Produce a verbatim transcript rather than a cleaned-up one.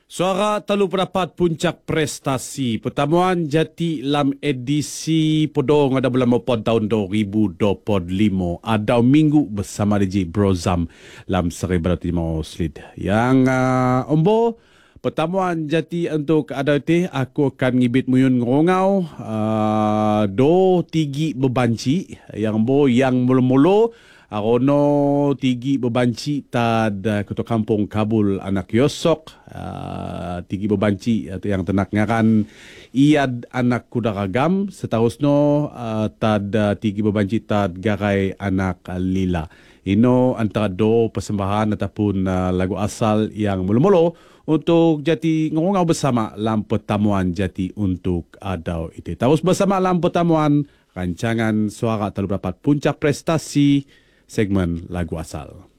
Suara telu pendapat puncak prestasi pertemuan jati lam edisi podong ada bulan Mopon tahun dua ribu dua puluh lima ada minggu bersama D J Brozam lam Seri Barat Timur Slid. Yang uh, ombo pertemuan jati untuk ada itu aku akan ngibit muyun ngongau uh, do tigi bebanci yang bo yang mulu-mulu Arono tigi bebanci tad ketua kampung Kabul anak Yosok uh, tigi bebanci atau yang tenak ngaran Iad anak Kudaragam seterusno uh, tad uh, tigi bebanci tad Garai anak Lila. Ino antara do persembahan ataupun uh, lagu asal yang mulu-mulu untuk jati ngongau bersama lam pertemuan jati untuk adau itu. Terus bersama lam pertemuan rancangan suara telu dapat puncak prestasi segmen lagu asal.